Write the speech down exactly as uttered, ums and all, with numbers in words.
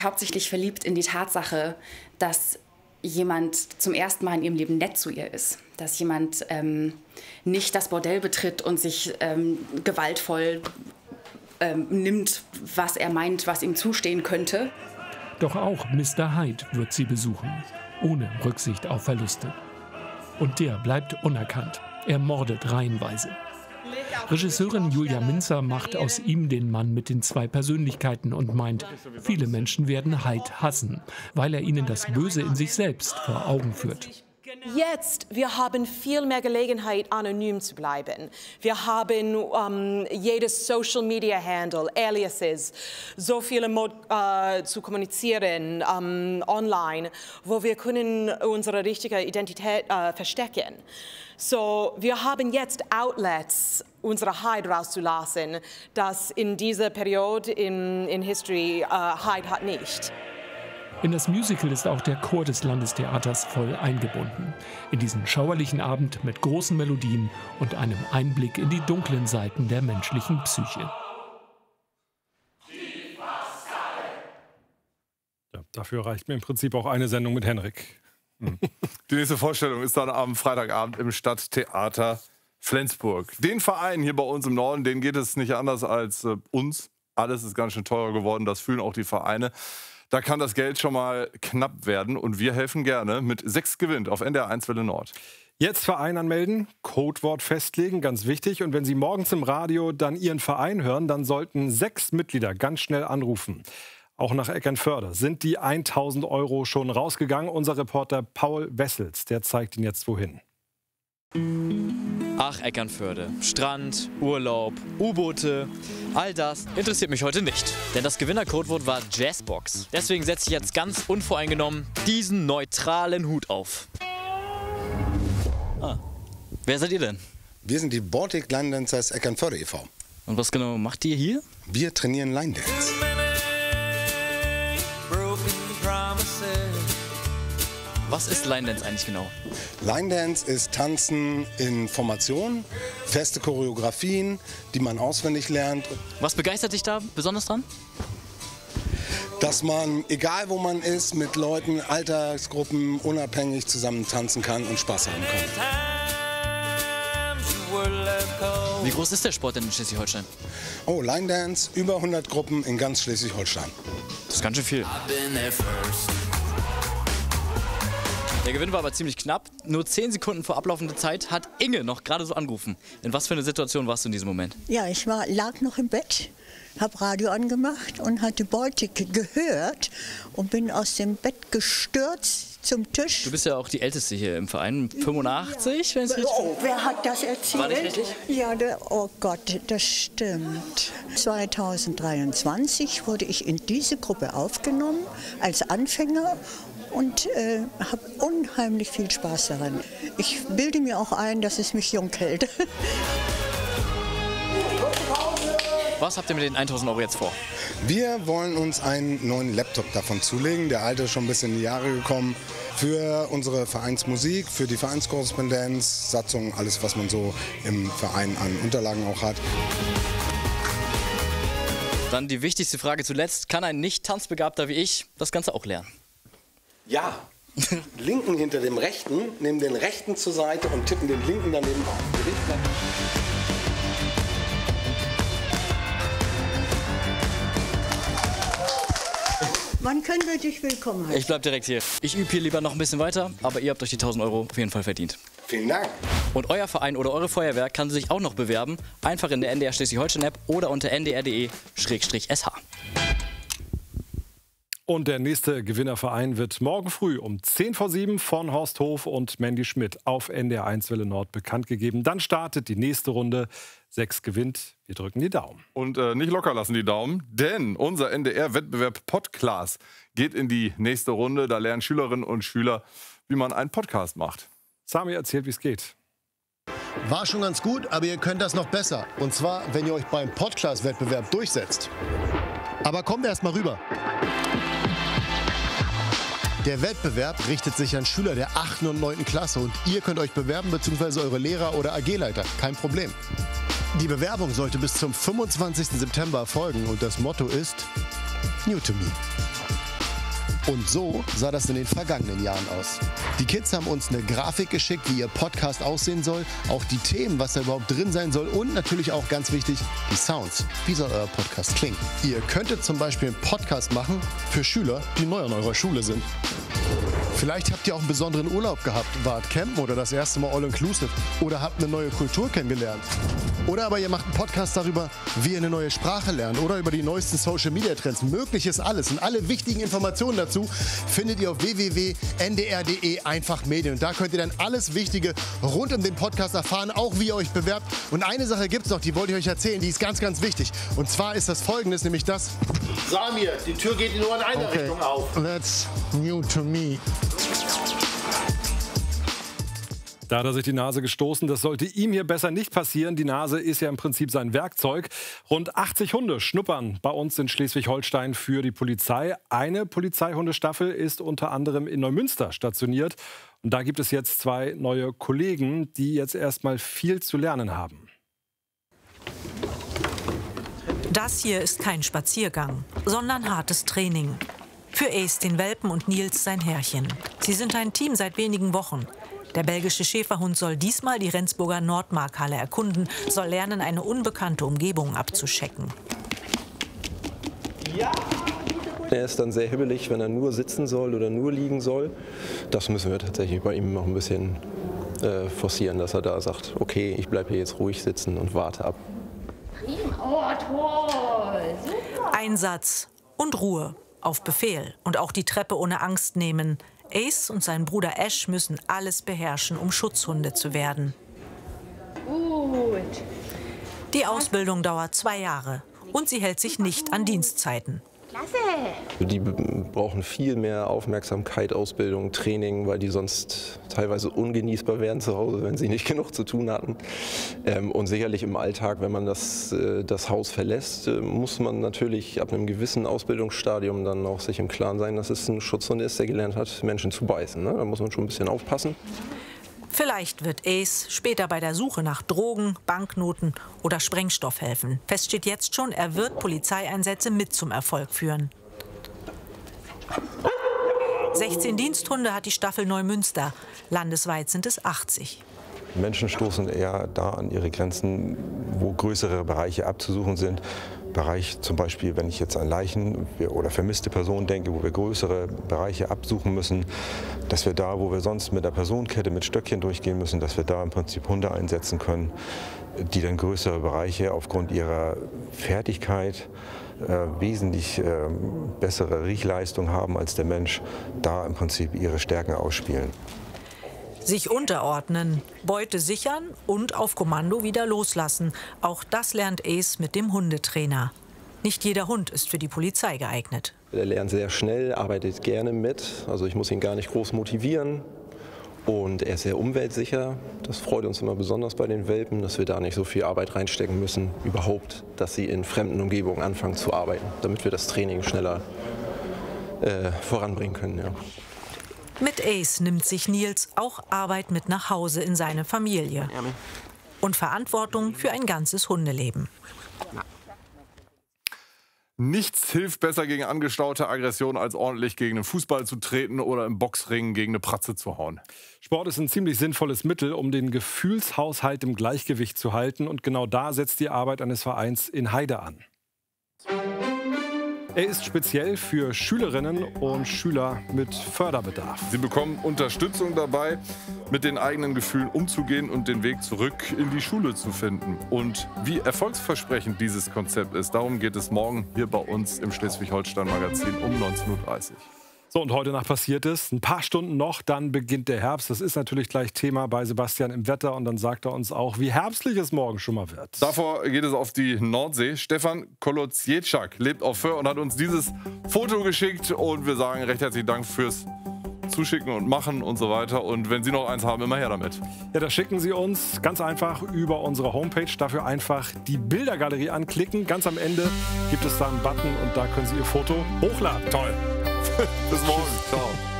Hauptsächlich verliebt in die Tatsache, dass jemand zum ersten Mal in ihrem Leben nett zu ihr ist. Dass jemand ähm, nicht das Bordell betritt und sich ähm, gewaltvoll ähm, nimmt, was er meint, was ihm zustehen könnte. Doch auch Mister Hyde wird sie besuchen, ohne Rücksicht auf Verluste. Und der bleibt unerkannt. Er mordet reihenweise. Regisseurin Julia Minzer macht aus ihm den Mann mit den zwei Persönlichkeiten und meint, viele Menschen werden Hyde hassen, weil er ihnen das Böse in sich selbst vor Augen führt. Jetzt, wir haben viel mehr Gelegenheit, anonym zu bleiben. Wir haben um, jedes Social-Media-Handle, Aliases, so viele Mod äh, zu kommunizieren um, online, wo wir können unsere richtige Identität äh, verstecken. So, wir haben jetzt Outlets, unsere Hyde rauszulassen, das in dieser Periode in, in History äh, Hyde hat nicht. In das Musical ist auch der Chor des Landestheaters voll eingebunden. In diesen schauerlichen Abend mit großen Melodien und einem Einblick in die dunklen Seiten der menschlichen Psyche. Ja, dafür reicht mir im Prinzip auch eine Sendung mit Henrik. Hm. Die nächste Vorstellung ist dann am Freitagabend im Stadttheater Flensburg. Den Verein hier bei uns im Norden, denen geht es nicht anders als äh, uns. Alles ist ganz schön teurer geworden, das fühlen auch die Vereine. Da kann das Geld schon mal knapp werden und wir helfen gerne mit sechs gewinnt auf N D R eins Welle Nord. Jetzt Verein anmelden, Codewort festlegen, ganz wichtig. Und wenn Sie morgens im Radio dann Ihren Verein hören, dann sollten sechs Mitglieder ganz schnell anrufen. Auch nach Eckernförde sind die tausend Euro schon rausgegangen. Unser Reporter Paul Wessels, der zeigt Ihnen jetzt wohin. Ach, Eckernförde. Strand, Urlaub, U-Boote. All das interessiert mich heute nicht. Denn das Gewinnercodewort war Jazzbox. Deswegen setze ich jetzt ganz unvoreingenommen diesen neutralen Hut auf. Ah. Wer seid ihr denn? Wir sind die Baltic Line Dancers Eckernförde e V Und was genau macht ihr hier? Wir trainieren Line Dance. Was ist Line Dance eigentlich genau? Line Dance ist Tanzen in Formation, feste Choreografien, die man auswendig lernt. Was begeistert dich da besonders dran? Dass man, egal wo man ist, mit Leuten, Altersgruppen unabhängig zusammen tanzen kann und Spaß haben kann. Wie groß ist der Sport denn in Schleswig-Holstein? Oh, Line Dance, über hundert Gruppen in ganz Schleswig-Holstein. Das ist ganz schön viel. Der Gewinn war aber ziemlich knapp. Nur zehn Sekunden vor ablaufender Zeit hat Inge noch gerade so angerufen. In was für eine Situation warst du in diesem Moment? Ja, ich war, lag noch im Bett, habe Radio angemacht und hatte Baltic gehört und bin aus dem Bett gestürzt zum Tisch. Du bist ja auch die Älteste hier im Verein, fünfundachtzig, wenn es richtig ist. Oh, wer hat das erzählt? War nicht richtig? Ja, der, oh Gott, das stimmt. zweitausenddreiundzwanzig wurde ich in diese Gruppe aufgenommen als Anfänger. Und äh, habe unheimlich viel Spaß daran. Ich bilde mir auch ein, dass es mich jung hält. Was habt ihr mit den tausend Euro jetzt vor? Wir wollen uns einen neuen Laptop davon zulegen. Der alte ist schon ein bisschen in die Jahre gekommen. Für unsere Vereinsmusik, für die Vereinskorrespondenz, Satzung, alles, was man so im Verein an Unterlagen auch hat. Dann die wichtigste Frage zuletzt. Kann ein Nicht-Tanzbegabter wie ich das Ganze auch lernen? Ja, linken hinter dem rechten, nehmen den rechten zur Seite und tippen den linken daneben auf. Wann können wir dich willkommen heißen? Ich bleib direkt hier. Ich übe hier lieber noch ein bisschen weiter, aber ihr habt euch die tausend Euro auf jeden Fall verdient. Vielen Dank. Und euer Verein oder eure Feuerwehr kann sich auch noch bewerben. Einfach in der N D R Schleswig-Holstein-App oder unter n d r punkt d e Schrägstrich s h. Und der nächste Gewinnerverein wird morgen früh um zehn vor sieben von Horst Hof und Mandy Schmidt auf N D R eins Welle Nord bekannt gegeben. Dann startet die nächste Runde. Sechs gewinnt. Wir drücken die Daumen. Und äh, nicht locker lassen die Daumen, denn unser N D R-Wettbewerb Podclass geht in die nächste Runde. Da lernen Schülerinnen und Schüler, wie man einen Podcast macht. Sami erzählt, wie es geht. War schon ganz gut, aber ihr könnt das noch besser. Und zwar, wenn ihr euch beim Podclass-Wettbewerb durchsetzt. Aber kommt erst mal rüber. Der Wettbewerb richtet sich an Schüler der achten und neunten Klasse und ihr könnt euch bewerben bzw. eure Lehrer oder A G-Leiter. Kein Problem. Die Bewerbung sollte bis zum fünfundzwanzigsten September erfolgen und das Motto ist New to Me. Und so sah das in den vergangenen Jahren aus. Die Kids haben uns eine Grafik geschickt, wie ihr Podcast aussehen soll, auch die Themen, was da überhaupt drin sein soll und natürlich auch ganz wichtig, die Sounds. Wie soll euer Podcast klingen? Ihr könntet zum Beispiel einen Podcast machen für Schüler, die neu an eurer Schule sind. Vielleicht habt ihr auch einen besonderen Urlaub gehabt, wart campen oder das erste Mal all-inclusive oder habt eine neue Kultur kennengelernt. Oder aber ihr macht einen Podcast darüber, wie ihr eine neue Sprache lernt oder über die neuesten Social-Media-Trends. Möglich ist alles und alle wichtigen Informationen dazu findet ihr auf w w w punkt n d r punkt d e einfach Medien. Und da könnt ihr dann alles Wichtige rund um den Podcast erfahren, auch wie ihr euch bewerbt. Und eine Sache gibt es noch, die wollte ich euch erzählen, die ist ganz, ganz wichtig. Und zwar ist das Folgendes, nämlich das... Samir, die Tür geht nur in eine okay. Richtung auf. That's new to me. Da hat er sich die Nase gestoßen. Das sollte ihm hier besser nicht passieren. Die Nase ist ja im Prinzip sein Werkzeug. Rund achtzig Hunde schnuppern bei uns in Schleswig-Holstein für die Polizei. Eine Polizeihundestaffel ist unter anderem in Neumünster stationiert. Und da gibt es jetzt zwei neue Kollegen, die jetzt erstmal viel zu lernen haben. Das hier ist kein Spaziergang, sondern hartes Training. Für Ace, den Welpen, und Nils, sein Herrchen. Sie sind ein Team seit wenigen Wochen. Der belgische Schäferhund soll diesmal die Rendsburger Nordmarkhalle erkunden, soll lernen, eine unbekannte Umgebung abzuschecken. Er ist dann sehr hibbelig, wenn er nur sitzen soll oder nur liegen soll. Das müssen wir tatsächlich bei ihm noch ein bisschen äh, forcieren, dass er da sagt, okay, ich bleibe hier jetzt ruhig sitzen und warte ab. Oh, toll. Super. Einsatz und Ruhe auf Befehl und auch die Treppe ohne Angst nehmen. Ace und sein Bruder Ash müssen alles beherrschen, um Schutzhunde zu werden. Gut. Die Ausbildung dauert zwei Jahre und sie hält sich nicht an Dienstzeiten. Klasse. Die brauchen viel mehr Aufmerksamkeit, Ausbildung, Training, weil die sonst teilweise ungenießbar wären zu Hause, wenn sie nicht genug zu tun hatten. Ähm, und sicherlich im Alltag, wenn man das, äh, das Haus verlässt, äh, muss man natürlich ab einem gewissen Ausbildungsstadium dann auch sich im Klaren sein, dass es ein Schutzhund ist, der gelernt hat, Menschen zu beißen. Ne? Da muss man schon ein bisschen aufpassen. Vielleicht wird Ace später bei der Suche nach Drogen, Banknoten oder Sprengstoff helfen. Fest steht jetzt schon, er wird Polizeieinsätze mit zum Erfolg führen. sechzehn Diensthunde hat die Staffel Neumünster. Landesweit sind es achtzig. Menschen stoßen eher da an ihre Grenzen, wo größere Bereiche abzusuchen sind. Bereich zum Beispiel, wenn ich jetzt an Leichen oder vermisste Personen denke, wo wir größere Bereiche absuchen müssen, dass wir da, wo wir sonst mit der Personenkette mit Stöckchen durchgehen müssen, dass wir da im Prinzip Hunde einsetzen können, die dann größere Bereiche aufgrund ihrer Fertigkeit äh, wesentlich äh, bessere Riechleistung haben als der Mensch, da im Prinzip ihre Stärken ausspielen. Sich unterordnen, Beute sichern und auf Kommando wieder loslassen. Auch das lernt Ace mit dem Hundetrainer. Nicht jeder Hund ist für die Polizei geeignet. Er lernt sehr schnell, arbeitet gerne mit. Also ich muss ihn gar nicht groß motivieren. Und er ist sehr umweltsicher. Das freut uns immer besonders bei den Welpen, dass wir da nicht so viel Arbeit reinstecken müssen. Überhaupt, dass sie in fremden Umgebungen anfangen zu arbeiten, damit wir das Training schneller äh, voranbringen können. Ja. Mit Ace nimmt sich Nils auch Arbeit mit nach Hause in seine Familie und Verantwortung für ein ganzes Hundeleben. Nichts hilft besser gegen angestaute Aggression, als ordentlich gegen den Fußball zu treten oder im Boxring gegen eine Pratze zu hauen. Sport ist ein ziemlich sinnvolles Mittel, um den Gefühlshaushalt im Gleichgewicht zu halten. Und genau da setzt die Arbeit eines Vereins in Heide an. Er ist speziell für Schülerinnen und Schüler mit Förderbedarf. Sie bekommen Unterstützung dabei, mit den eigenen Gefühlen umzugehen und den Weg zurück in die Schule zu finden. Und wie erfolgsversprechend dieses Konzept ist, darum geht es morgen hier bei uns im Schleswig-Holstein-Magazin um neunzehn Uhr dreißig. So, und heute Nacht passiert es. Ein paar Stunden noch, dann beginnt der Herbst. Das ist natürlich gleich Thema bei Sebastian im Wetter. Und dann sagt er uns auch, wie herbstlich es morgen schon mal wird. Davor geht es auf die Nordsee. Stefan Kolodziejczak lebt auf Föhr und hat uns dieses Foto geschickt. Und wir sagen recht herzlichen Dank fürs Zuschicken und Machen und so weiter. Und wenn Sie noch eins haben, immer her damit. Ja, das schicken Sie uns ganz einfach über unsere Homepage. Dafür einfach die Bildergalerie anklicken. Ganz am Ende gibt es da einen Button und da können Sie Ihr Foto hochladen. Toll. Bis morgen. Ciao.